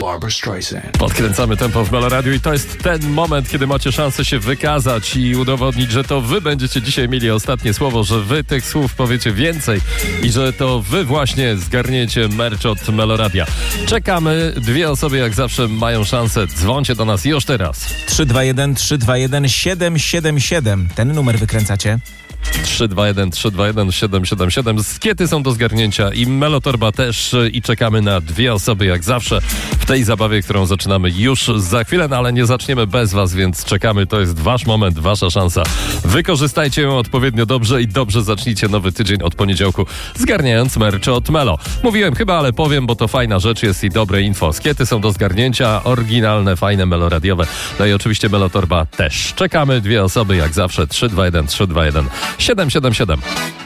Barbra Streisand. Podkręcamy tempo w Meloradiu i to jest ten moment, kiedy macie szansę się wykazać i udowodnić, że to wy będziecie dzisiaj mieli ostatnie słowo, że wy tych słów powiecie więcej i że to wy właśnie zgarniecie merch od Meloradia. Czekamy, 2 osoby jak zawsze mają szansę. Dzwońcie do nas już teraz. 321 321 777. Ten numer wykręcacie. 321 321 777. Skiety są do zgarnięcia i Melotorba też i czekamy na 2 osoby jak zawsze w tej zabawie, którą zaczynamy już za chwilę, no ale nie zaczniemy bez was, więc czekamy. To jest wasz moment, wasza szansa. Wykorzystajcie ją odpowiednio dobrze i dobrze zacznijcie nowy tydzień od poniedziałku, zgarniając merch od Melo. Mówiłem chyba, ale powiem, bo to fajna rzecz jest i dobre info. Skiety są do zgarnięcia, oryginalne, fajne, meloradiowe. No i oczywiście Melotorba też. Czekamy, 2 osoby jak zawsze. 321 321 777.